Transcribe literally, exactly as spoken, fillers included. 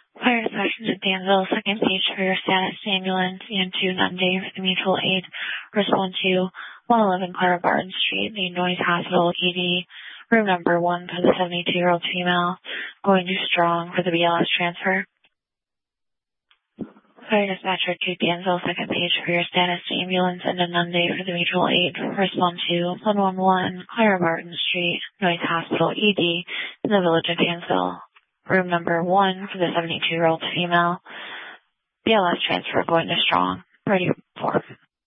Fire dispatchers at Danville, second page for your status ambulance and to Monday for the mutual aid. Respond to one eleven Clara Barton Street, the Noise Hospital E D, room number one for the seventy-two-year-old female, going to Strong for the B L S transfer. Fire dispatcher to Danville, second page for your status ambulance and a Monday for the mutual aid. Respond to one one one Clara Barton Street, Noise Hospital E D, in the village of Danville. Room number one for the seventy-two-year-old female. B L S transfer going to Strong. Ready for.